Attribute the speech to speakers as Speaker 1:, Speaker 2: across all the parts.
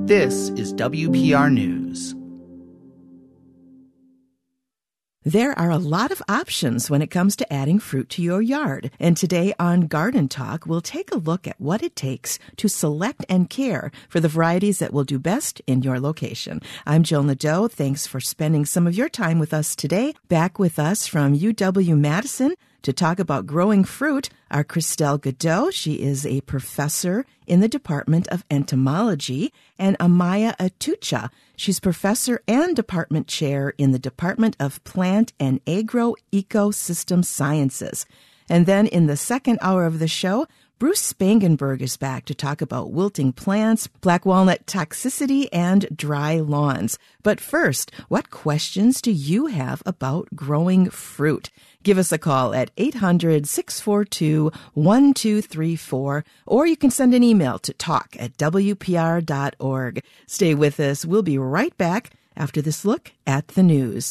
Speaker 1: This is WPR News.
Speaker 2: There are a lot of options when it comes to adding fruit to your yard. And today on Garden Talk, we'll take a look at what it takes to select and care for the varieties that will do best in your location. I'm Joan Nadeau. Thanks for spending some of your time with us today. Back with us from UW-Madison to talk about growing fruit are Christelle Godot. She is a professor in the Department of Entomology, and Amaya Atucha. She's professor and department chair in the Department of Plant and Agro-Ecosystem Sciences. And then in the second hour of the show, Bruce Spangenberg is back to talk about wilting plants, black walnut toxicity, and dry lawns. But first, what questions do you have about growing fruit? Give us a call at 800-642-1234, or you can send an email to talk@wpr.org. Stay with us. We'll be right back after this look at the news.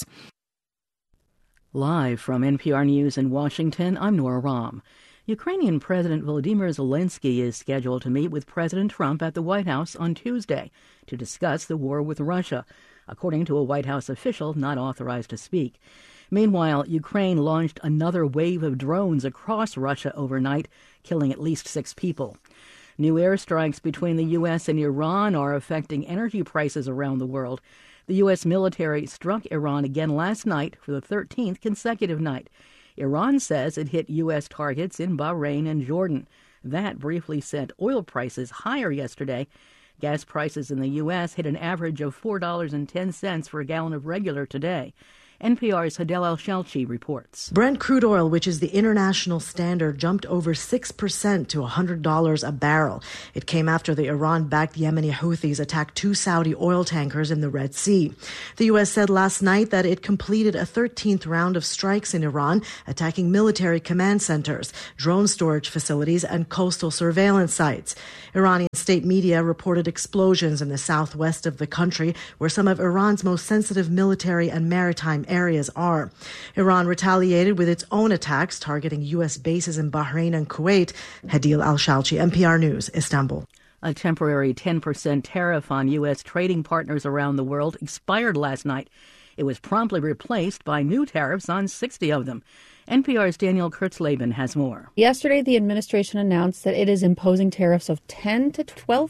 Speaker 3: Live from NPR News in Washington, I'm Nora Rahm. Ukrainian President Volodymyr Zelensky is scheduled to meet with President Trump at the White House on Tuesday to discuss the war with Russia, according to a White House official not authorized to speak. Meanwhile, Ukraine launched another wave of drones across Russia overnight, killing at least 6 people. New airstrikes between the U.S. and Iran are affecting energy prices around the world. The U.S. military struck Iran again last night for the 13th consecutive night. Iran says it hit U.S. targets in Bahrain and Jordan. That briefly sent oil prices higher yesterday. Gas prices in the U.S. hit an average of $4.10 for a gallon of regular today. NPR's Hadel Al-Shalchi reports.
Speaker 4: Brent crude oil, which is the international standard, jumped over 6% to $100 a barrel. It came after the Iran-backed Yemeni Houthis attacked 2 Saudi oil tankers in the Red Sea. The U.S. said last night that it completed a 13th round of strikes in Iran, attacking military command centers, drone storage facilities, and coastal surveillance sites. Iranian state media reported explosions in the southwest of the country, where some of Iran's most sensitive military and maritime areas are. Iran retaliated with its own attacks targeting U.S. bases in Bahrain and Kuwait. Hadil Al-Shalchi, NPR News, Istanbul.
Speaker 3: A temporary 10% tariff on U.S. trading partners around the world expired last night. It was promptly replaced by new tariffs on 60 of them. NPR's Daniel Kurtzleben has more.
Speaker 5: Yesterday, the administration announced that it is imposing tariffs of 10 to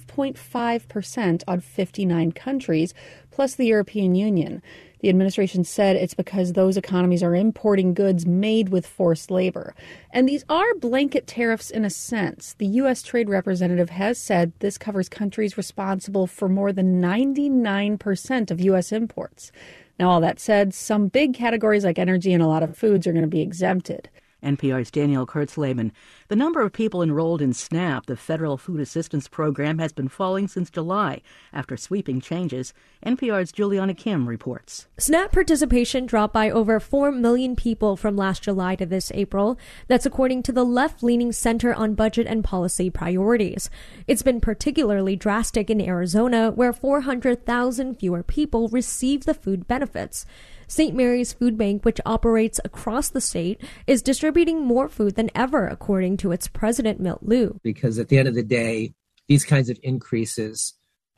Speaker 5: 12.5% on 59 countries, plus the European Union. The administration said it's because those economies are importing goods made with forced labor. And these are blanket tariffs in a sense. The U.S. Trade Representative has said this covers countries responsible for more than 99% of U.S. imports. Now, all that said, some big categories like energy and a lot of foods are going to be exempted.
Speaker 3: NPR's Daniel Kurtzleben. The number of people enrolled in SNAP, the Federal Food Assistance Program, has been falling since July after sweeping changes. NPR's Juliana Kim reports.
Speaker 6: SNAP participation dropped by over 4 million people from last July to this April. That's according to the left-leaning Center on Budget and Policy Priorities. It's been particularly drastic in Arizona, where 400,000 fewer people receive the food benefits. St. Mary's Food Bank, which operates across the state, is distributing more food than ever, according to its president, Milt Liu.
Speaker 7: Because at the end of the day, these kinds of increases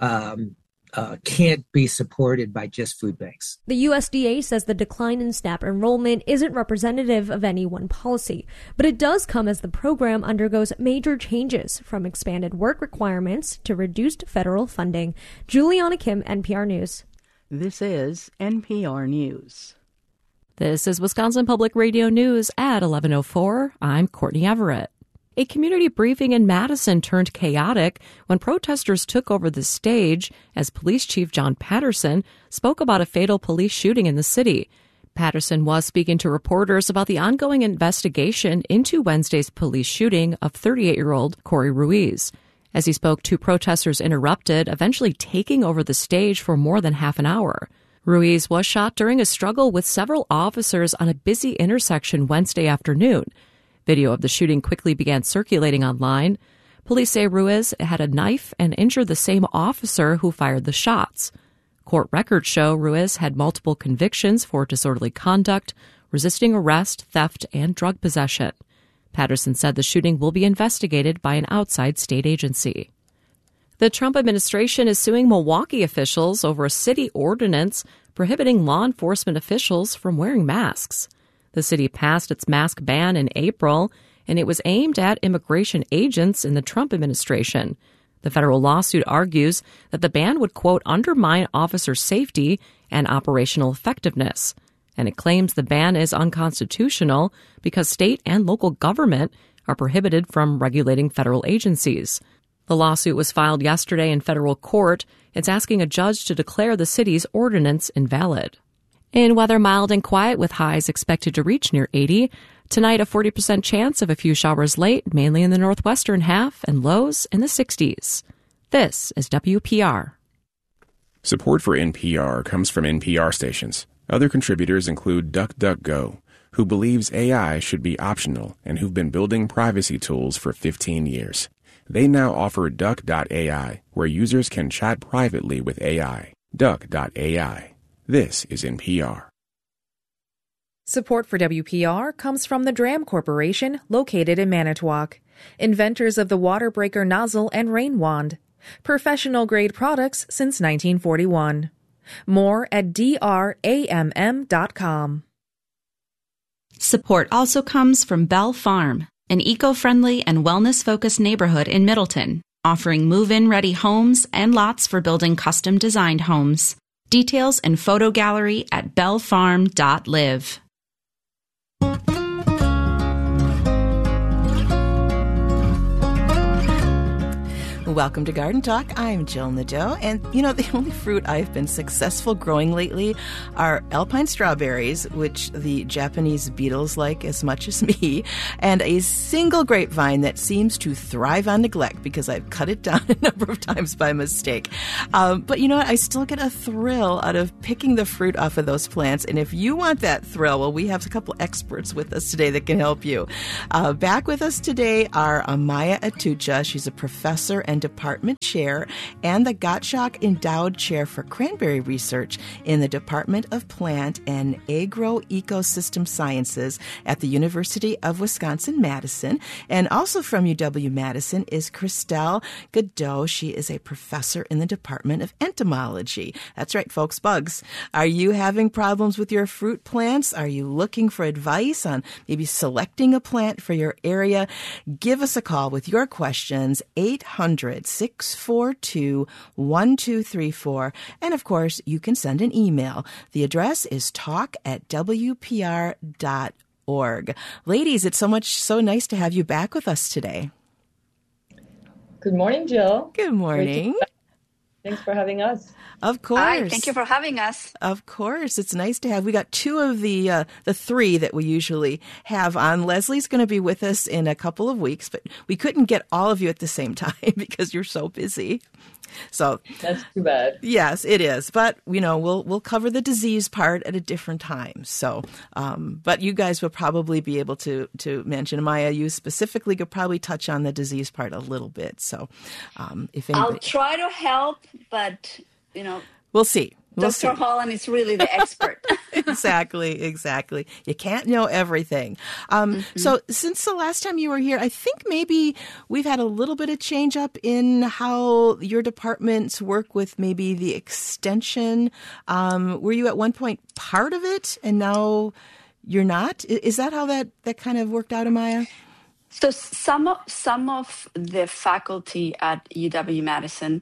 Speaker 7: can't be supported by just food banks.
Speaker 6: The USDA says the decline in SNAP enrollment isn't representative of any one policy, but it does come as the program undergoes major changes, from expanded work requirements to reduced federal funding. Juliana Kim, NPR News.
Speaker 3: This is NPR News.
Speaker 8: This is Wisconsin Public Radio News at 11:04. I'm Courtney Everett. A community briefing in Madison turned chaotic when protesters took over the stage as Police Chief John Patterson spoke about a fatal police shooting in the city. Patterson was speaking to reporters about the ongoing investigation into Wednesday's police shooting of 38-year-old Corey Ruiz. As he spoke, 2 protesters interrupted, eventually taking over the stage for more than half an hour. Ruiz was shot during a struggle with several officers on a busy intersection Wednesday afternoon. Video of the shooting quickly began circulating online. Police say Ruiz had a knife and injured the same officer who fired the shots. Court records show Ruiz had multiple convictions for disorderly conduct, resisting arrest, theft, and drug possession. Patterson said the shooting will be investigated by an outside state agency. The Trump administration is suing Milwaukee officials over a city ordinance prohibiting law enforcement officials from wearing masks. The city passed its mask ban in April, and it was aimed at immigration agents in the Trump administration. The federal lawsuit argues that the ban would, quote, undermine officer safety and operational effectiveness. And it claims the ban is unconstitutional because state and local government are prohibited from regulating federal agencies. The lawsuit was filed yesterday in federal court. It's asking a judge to declare the city's ordinance invalid. In weather, mild and quiet with highs expected to reach near 80. Tonight, a 40% chance of a few showers late, mainly in the northwestern half, and lows in the 60s. This is WPR.
Speaker 9: Support for NPR comes from NPR stations. Other contributors include DuckDuckGo, who believes AI should be optional and who've been building privacy tools for 15 years. They now offer Duck.ai, where users can chat privately with AI. Duck.ai. This is NPR.
Speaker 10: Support for WPR comes from the Dram Corporation, located in Manitowoc, inventors of the water breaker nozzle and rain wand. Professional-grade products since 1941. More at dramm.com.
Speaker 11: Support also comes from Bell Farm, an eco-friendly and wellness-focused neighborhood in Middleton, offering move-in ready homes and lots for building custom-designed homes. Details and photo gallery at bellfarm.live.
Speaker 2: Welcome to Garden Talk. I'm Jill Nadeau, and the only fruit I've been successful growing lately are alpine strawberries, which the Japanese beetles like as much as me, and a single grapevine that seems to thrive on neglect because I've cut it down a number of times by mistake. But you know what? I still get a thrill out of picking the fruit off of those plants, and if you want that thrill, well, we have a couple experts with us today that can help you. Back with us today are Amaya Atucha. She's a professor and department chair and the Gottschalk Endowed Chair for Cranberry Research in the Department of Plant and Agroecosystem Sciences at the University of Wisconsin-Madison. And also from UW-Madison is Christelle Godot. She is a professor in the Department of Entomology. That's right, folks, bugs. Are you having problems with your fruit plants? Are you looking for advice on maybe selecting a plant for your area? Give us a call with your questions, 800-642-1234. And of course, you can send an email. The address is talk@wpr.org. Ladies, it's so nice to have you back with us today.
Speaker 12: Good morning, Jill.
Speaker 2: Good morning.
Speaker 12: Thanks for having us.
Speaker 2: Of course.
Speaker 13: Hi, thank you for having us.
Speaker 2: Of course. It's nice to have. We got two of the three that we usually have on. Leslie's going to be with us in a couple of weeks, but we couldn't get all of you at the same time because you're so busy. So
Speaker 12: that's too bad.
Speaker 2: Yes, it is. But we'll cover the disease part at a different time. So, but you guys will probably be able to mention, Maya, you specifically could probably touch on the disease part a little bit. So, if anybody...
Speaker 13: I'll try to help, but
Speaker 2: we'll see.
Speaker 13: Dr. Holland is really the expert.
Speaker 2: Exactly. You can't know everything. So since the last time you were here, I think maybe we've had a little bit of change up in how your departments work with maybe the extension. Were you at one point part of it and now you're not? Is that how that kind of worked out, Amaya?
Speaker 13: So some of the faculty at UW-Madison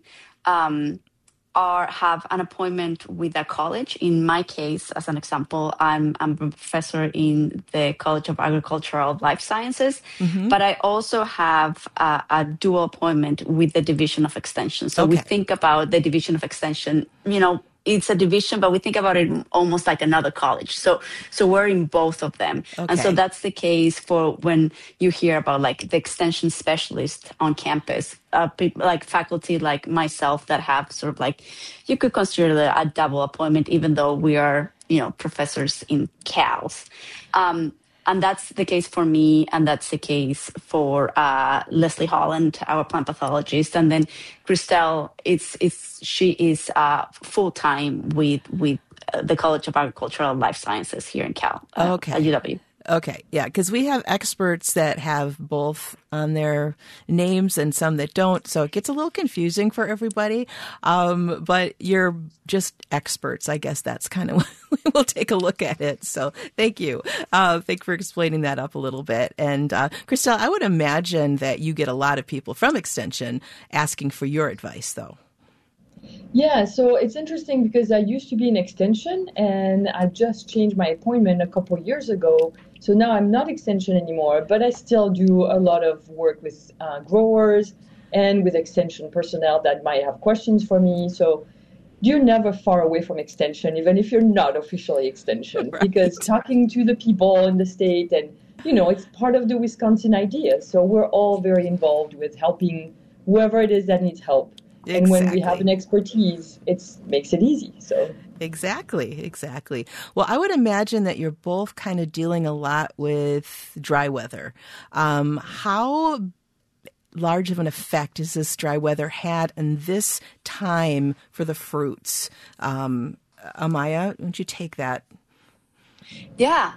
Speaker 13: have an appointment with a college. In my case, as an example, I'm a professor in the College of Agricultural Life Sciences, but I also have a dual appointment with the Division of Extension. So we think about the Division of Extension, it's a division, but we think about it almost like another college. So we're in both of them. Okay. And so that's the case for when you hear about like the extension specialist on campus, people like faculty like myself that have sort of like, you could consider it a double appointment, even though we are, professors in CALS. And that's the case for me, and that's the case for Leslie Holland, our plant pathologist, and then Christelle. She is full time with the College of Agricultural Life Sciences here in Cal. At UW.
Speaker 2: Okay, yeah, because we have experts that have both on their names and some that don't, so it gets a little confusing for everybody. But you're just experts. I guess that's kind of we'll take a look at it. So thank you. Thank you for explaining that up a little bit. And Christelle, I would imagine that you get a lot of people from Extension asking for your advice, though.
Speaker 12: Yeah, so it's interesting because I used to be in Extension and I just changed my appointment a couple years ago. So now I'm not Extension anymore, but I still do a lot of work with growers and with Extension personnel that might have questions for me. So you're never far away from Extension, even if you're not officially Extension, right. Because talking to the people in the state and, it's part of the Wisconsin idea. So we're all very involved with helping whoever it is that needs help.
Speaker 2: Exactly.
Speaker 12: And when we have an expertise, it makes it easy. So
Speaker 2: Exactly. Well, I would imagine that you're both kind of dealing a lot with dry weather. How large of an effect has this dry weather had in this time for the fruits? Amaya, why don't you take that?
Speaker 13: Yeah.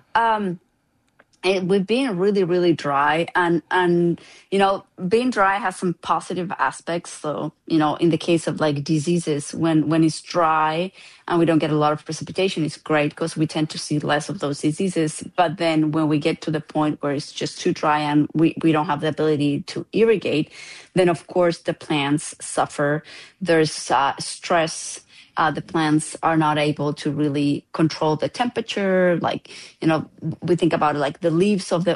Speaker 13: We've been really, really dry, and being dry has some positive aspects. So, in the case of like diseases, when it's dry and we don't get a lot of precipitation, it's great because we tend to see less of those diseases. But then when we get to the point where it's just too dry and we don't have the ability to irrigate, then of course the plants suffer. There's stress. The plants are not able to really control the temperature. Like, we think about it, like the leaves of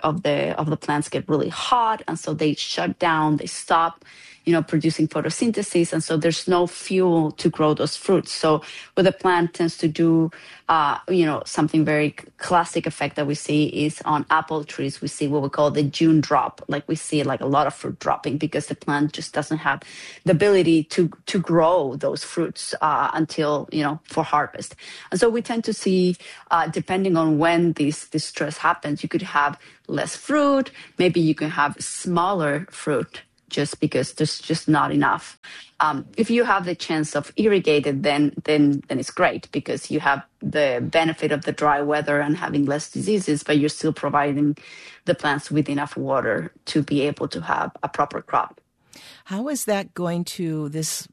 Speaker 13: the plants get really hot, and so they shut down. They stop, producing photosynthesis, and so there's no fuel to grow those fruits. So what the plant tends to do, something very classic effect that we see is on apple trees. We see what we call the June drop. Like we see like a lot of fruit dropping because the plant just doesn't have the ability to grow those fruits until, for harvest. And so we tend to see, depending on when this stress happens, you could have less fruit. Maybe you can have smaller fruit, just because there's just not enough. If you have the chance of irrigated, then it's great because you have the benefit of the dry weather and having less diseases, but you're still providing the plants with enough water to be able to have a proper crop.
Speaker 2: How is that going to this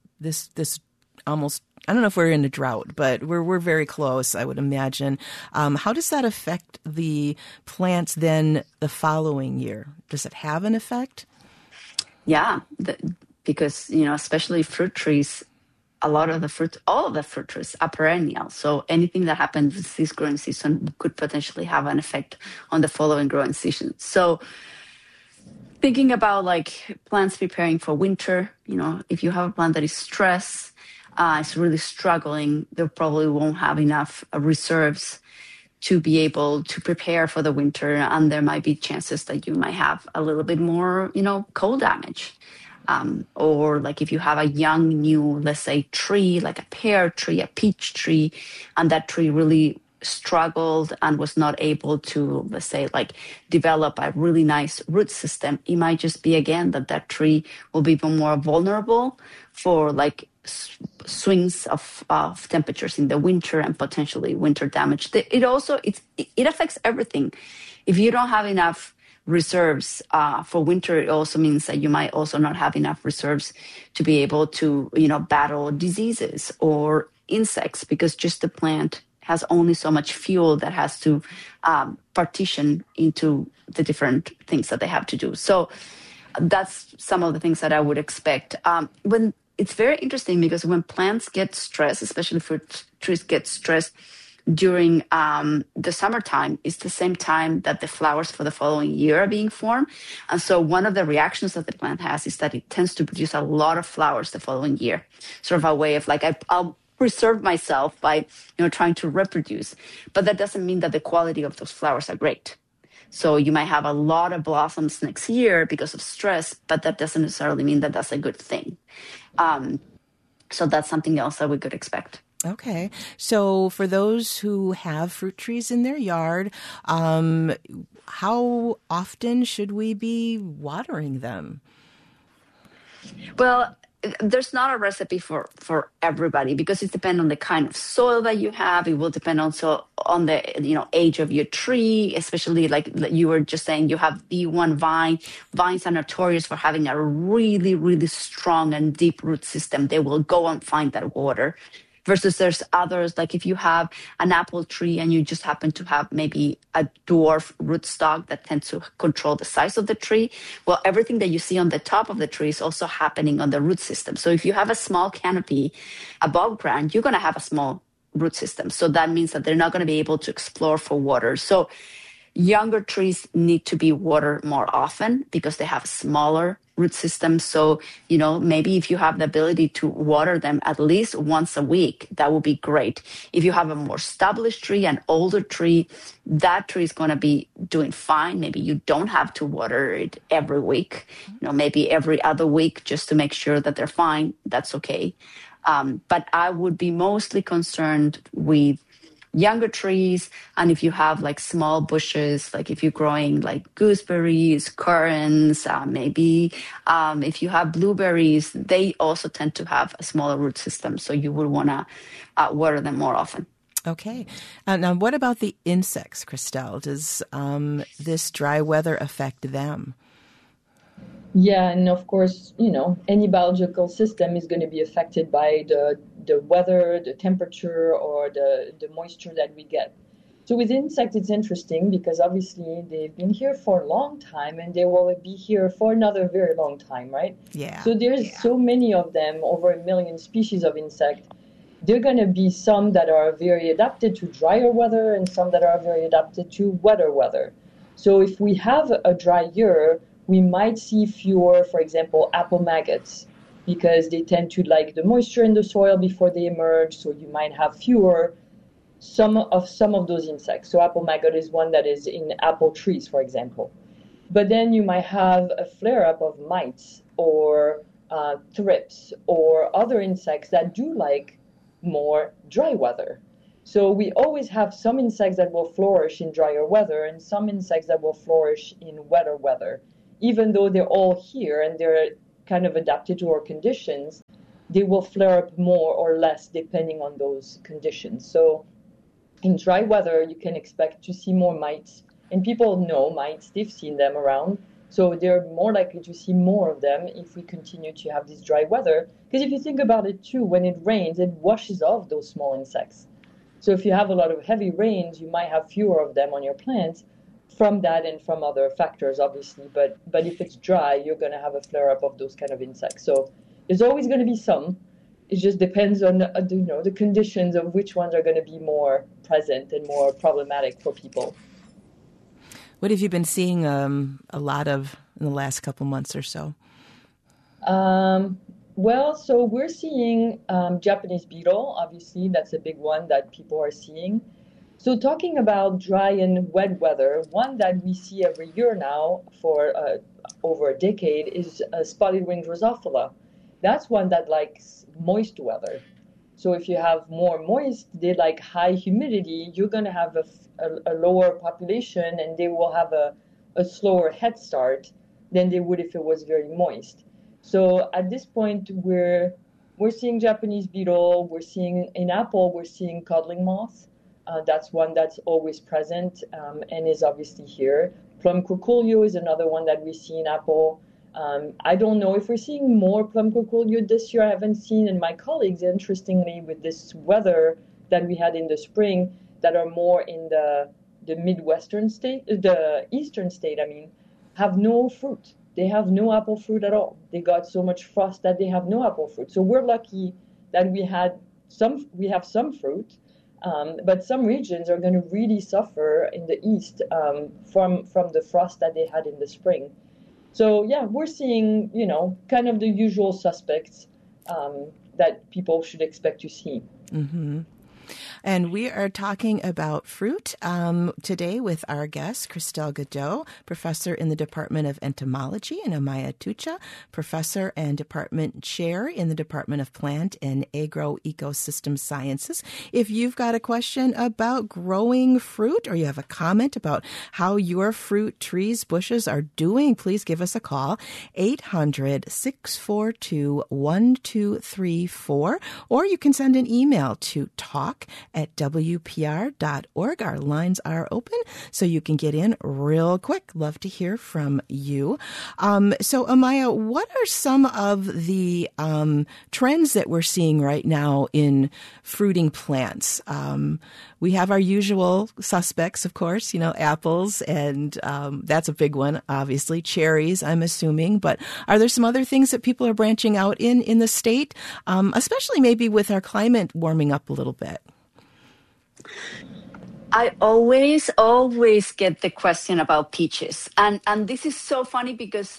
Speaker 2: almost, I don't know if we're in a drought, but we're very close, I would imagine. How does that affect the plants then the following year? Does it have an effect?
Speaker 13: Yeah, because, especially fruit trees, all of the fruit trees are perennial. So anything that happens this growing season could potentially have an effect on the following growing season. So thinking about like plants preparing for winter, if you have a plant that is stressed, it's really struggling, they probably won't have enough reserves to be able to prepare for the winter, and there might be chances that you might have a little bit more, cold damage. Or like if you have a young, new, let's say, tree, like a pear tree, a peach tree, and that tree really struggled and was not able to, let's say, like develop a really nice root system, it might just be, again, that tree will be even more vulnerable for like swings of temperatures in the winter and potentially winter damage. It affects everything. If you don't have enough reserves for winter, it also means that you might also not have enough reserves to be able to, battle diseases or insects, because just the plant has only so much fuel that has to partition into the different things that they have to do. So that's some of the things that I would expect. When it's very interesting because when plants get stressed, especially fruit trees get stressed during the summertime, it's the same time that the flowers for the following year are being formed. And so one of the reactions that the plant has is that it tends to produce a lot of flowers the following year, sort of a way of like, I'll preserve myself by, trying to reproduce. But that doesn't mean that the quality of those flowers are great. So you might have a lot of blossoms next year because of stress, but that doesn't necessarily mean that that's a good thing. So that's something else that we could expect.
Speaker 2: Okay. So for those who have fruit trees in their yard, how often should we be watering them?
Speaker 13: Well, there's not a recipe for everybody, because it depends on the kind of soil that you have. It will depend also on the age of your tree, especially like you were just saying, you have B1 vine. Vines are notorious for having a really, really strong and deep root system. They will go and find that water. Versus there's others, like if you have an apple tree and you just happen to have maybe a dwarf rootstock that tends to control the size of the tree, well, everything that you see on the top of the tree is also happening on the root system. So if you have a small canopy above ground, you're going to have a small root system. So that means that they're not going to be able to explore for water. So younger trees need to be watered more often because they have a smaller root system. So, maybe if you have the ability to water them at least once a week, that would be great. If you have a more established tree, an older tree, that tree is going to be doing fine. Maybe you don't have to water it every week, maybe every other week, just to make sure that they're fine. That's okay. But I would be mostly concerned with younger trees, and if you have like small bushes, like if you're growing like gooseberries, currants, maybe if you have blueberries, they also tend to have a smaller root system, so you would want to water them more often.
Speaker 2: Okay. Now, what about the insects, Christelle? Does this dry weather affect them?
Speaker 12: Yeah, and of course, any biological system is going to be affected by the weather, the temperature, or the moisture that we get. So with insects, it's interesting because obviously they've been here for a long time and they will be here for another very long time, right?
Speaker 2: Yeah.
Speaker 12: So there's so many of them, over 1 million species of insect. There are going to be some that are very adapted to drier weather and some that are very adapted to wetter weather. So if we have a dry year, we might see fewer, for example, apple maggots, because they tend to like the moisture in the soil before they emerge. So you might have fewer some of those insects. So apple maggot is one that is in apple trees, for example. But then you might have a flare-up of mites or thrips or other insects that do like more dry weather. So we always have some insects that will flourish in drier weather and some insects that will flourish in wetter weather. Even though they're all here and they're kind of adapted to our conditions, they will flare up more or less depending on those conditions. So in dry weather, you can expect to see more mites. And people know mites, they've seen them around. So they're more likely to see more of them if we continue to have this dry weather. Because if you think about it too, when it rains, it washes off those small insects. So if you have a lot of heavy rains, you might have fewer of them on your plants from that and from other factors, obviously. But if it's dry, you're going to have a flare-up of those kind of insects. So there's always going to be some. It just depends on the conditions of which ones are going to be more present and more problematic for people.
Speaker 2: What have you been seeing a lot of in the last couple months or so?
Speaker 12: Well, so we're seeing Japanese beetle. Obviously, that's a big one that people are seeing. So talking about dry and wet weather, one that we see every year now for over a decade is spotted wing Drosophila. That's one that likes moist weather. So if you have more moist, they like high humidity, you're going to have a lower population and they will have a slower head start than they would if it was very moist. So at this point, we're seeing Japanese beetle, we're seeing in apple, we're seeing codling moth. That's one that's always present and is obviously here. Plum curculio is another one that we see in apple. I don't know if we're seeing more plum curculio this year. I haven't seen, and my colleagues, interestingly, with this weather that we had in the spring, that are more in the Midwestern state, the Eastern state, have no fruit. They have no apple fruit at all. They got so much frost that they have no apple fruit. So we're lucky that we have some fruit. But some regions are going to really suffer in the east from the frost that they had in the spring. So yeah, we're seeing, kind of the usual suspects that people should expect to see.
Speaker 2: Mm-hmm. And we are talking about fruit today with our guest, Christelle Godot, professor in the Department of Entomology, and Amaya Tucha, professor and department chair in the Department of Plant and Agroecosystem Sciences. If you've got a question about growing fruit or you have a comment about how your fruit, trees, bushes are doing, please give us a call, 800-642-1234, or you can send an email to talk@wpr.org. Our lines are open, so you can get in real quick. Love to hear from you. So, Amaya, what are some of the trends that we're seeing right now in fruiting plants? We have our usual suspects, of course, apples, and that's a big one, obviously. Cherries, I'm assuming. But are there some other things that people are branching out in the state, especially maybe with our climate warming up a little bit?
Speaker 13: I always get the question about peaches. And this is so funny because,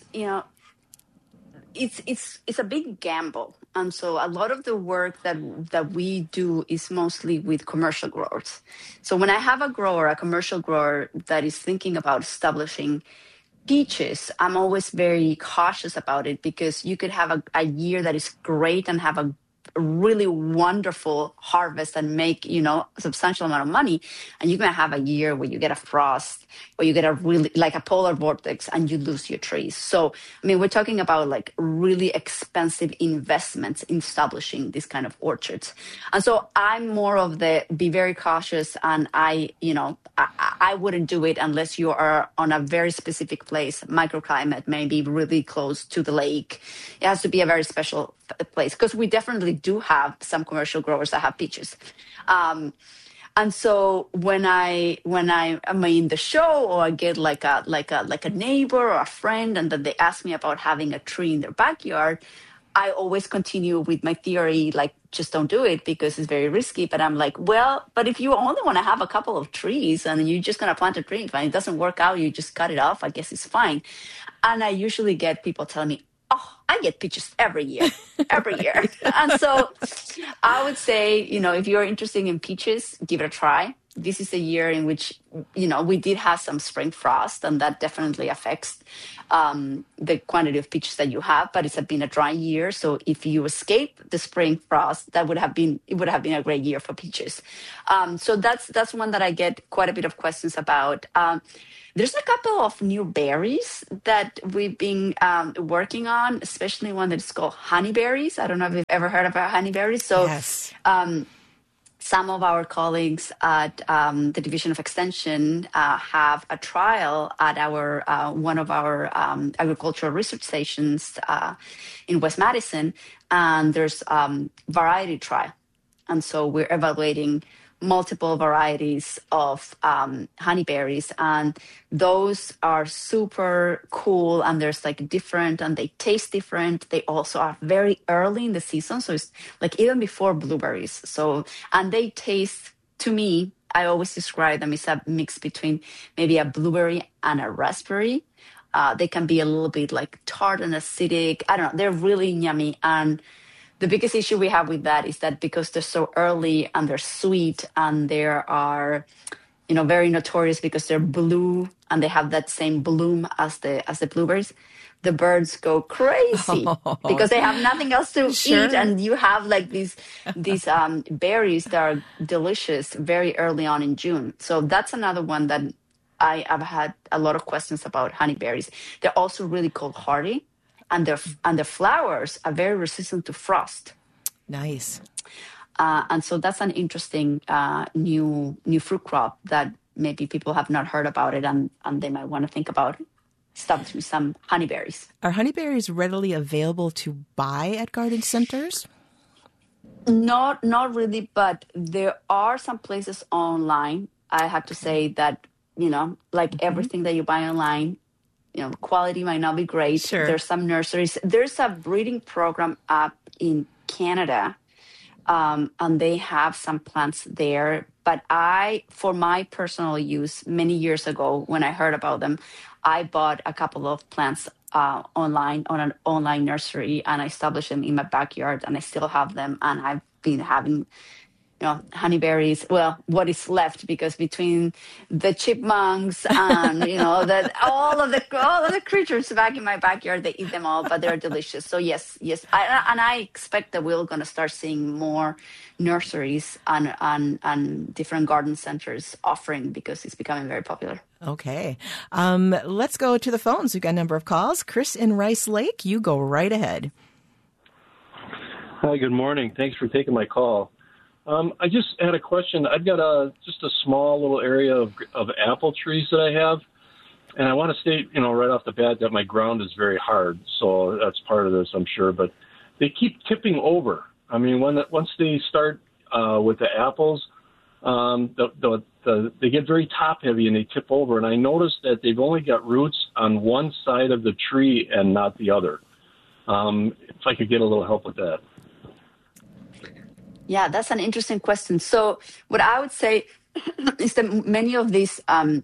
Speaker 13: it's a big gamble. And so a lot of the work that we do is mostly with commercial growers. So when I have a commercial grower that is thinking about establishing peaches, I'm always very cautious about it because you could have a year that is great and have a really wonderful harvest and make, a substantial amount of money. And you're going to have a year where you get a frost, where you get a polar vortex and you lose your trees. So, we're talking about like really expensive investments in establishing these kind of orchards. And so I'm more of the be very cautious, and I wouldn't do it unless you are on a very specific place, microclimate, maybe really close to the lake. It has to be a very special place because we definitely do have some commercial growers that have peaches. And so when I am in the show, or I get like a neighbor or a friend, and then they ask me about having a tree in their backyard, I always continue with my theory, like, just don't do it because it's very risky. But I'm like, well, but if you only want to have a couple of trees and you're just going to plant a tree, and it doesn't work out, you just cut it off, I guess it's fine. And I usually get people telling me, oh, I get peaches every year. And so I would say, if you're interested in peaches, give it a try. This is a year in which, we did have some spring frost, and that definitely affects the quantity of peaches that you have, but it's been a dry year. So if you escape the spring frost, it would have been a great year for peaches. So that's one that I get quite a bit of questions about. There's a couple of new berries that we've been working on, especially one that's called honeyberries. I don't know if you've ever heard about honeyberries. So
Speaker 2: yes.
Speaker 13: Some of our colleagues at the Division of Extension have a trial at one of our agricultural research stations in West Madison, and there's variety trial. And so we're evaluating multiple varieties of honeyberries, and those are super cool, and there's like different, and they taste different. They also are very early in the season, so it's like even before blueberries. So, and they taste, to me, I always describe them as a mix between maybe a blueberry and a raspberry. They can be a little bit like tart and acidic. I don't know. They're really yummy. And the biggest issue we have with that is that because they're so early and they're sweet, and they are, very notorious because they're blue and they have that same bloom as the blueberries, the birds go crazy because they have nothing else to eat, and you have like these berries that are delicious very early on in June. So that's another one that I've had a lot of questions about honeyberries. They're also really cold hardy. And their flowers are very resistant to frost.
Speaker 2: Nice.
Speaker 13: And so that's an interesting new fruit crop that maybe people have not heard about it, and they might want to think about establishing some honeyberries.
Speaker 2: Are honeyberries readily available to buy at garden centers?
Speaker 13: Not really, but there are some places online. I have to say that, everything that you buy online, quality might not be great.
Speaker 2: Sure.
Speaker 13: There's some nurseries. There's a breeding program up in Canada, and they have some plants there. But for my personal use, many years ago, when I heard about them, I bought a couple of plants online on an online nursery, and I established them in my backyard, and I still have them, and I've been having honeyberries, well, what is left, because between the chipmunks and, all of the creatures back in my backyard, they eat them all, but they're delicious. So yes. I expect that we're going to start seeing more nurseries and different garden centers offering, because it's becoming very popular.
Speaker 2: Okay. Let's go to the phones. We've got a number of calls. Chris in Rice Lake, you go right ahead.
Speaker 14: Hi, good morning. Thanks for taking my call. I just had a question. I've got just a small little area of apple trees that I have, and I want to state, right off the bat that my ground is very hard, so that's part of this, I'm sure. But they keep tipping over. I mean, once they start with the apples, they get very top heavy and they tip over. And I noticed that they've only got roots on one side of the tree and not the other. If I could get a little help with that.
Speaker 13: Yeah, that's an interesting question. So what I would say is that many of these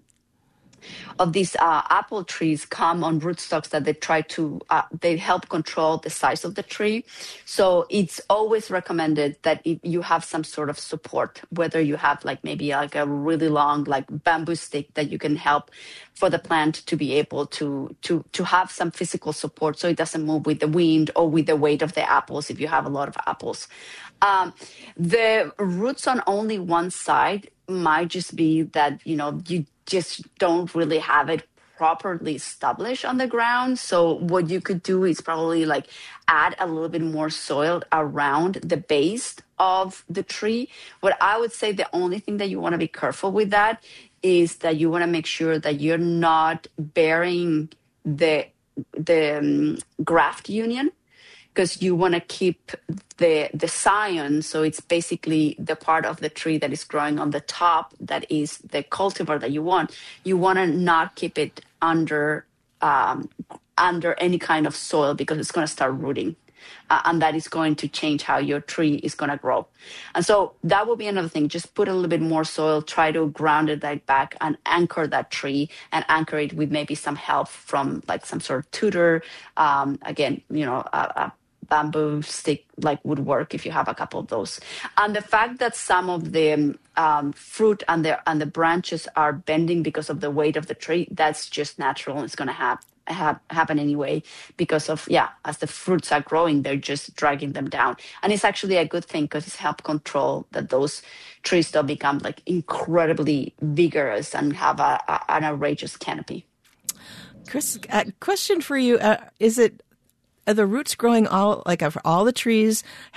Speaker 13: apple trees come on rootstocks that they help control the size of the tree. So it's always recommended that if you have some sort of support, whether you have maybe a really long bamboo stick that you can help for the plant to be able to have some physical support so it doesn't move with the wind or with the weight of the apples if you have a lot of apples. The roots on only one side might just be that, you just don't really have it properly established on the ground. So what you could do is probably add a little bit more soil around the base of the tree. What I would say, the only thing that you want to be careful with that is that you want to make sure that you're not burying the graft union, because you want to keep the scion, so it's basically the part of the tree that is growing on the top that is the cultivar that you want. You want to not keep it under any kind of soil, because it's going to start rooting. And that is going to change how your tree is going to grow. And so that will be another thing. Just put a little bit more soil, try to ground it back and anchor that tree, and anchor it with maybe some help from some sort of tutor. Again, a bamboo stick would work if you have a couple of those. And the fact that some of the fruit and the branches are bending because of the weight of the tree, that's just natural. It's going to happen anyway, because of, as the fruits are growing, they're just dragging them down. And it's actually a good thing, because it's helped control that those trees don't become incredibly vigorous and have an outrageous canopy.
Speaker 2: Chris, question for you. Are the roots growing all the trees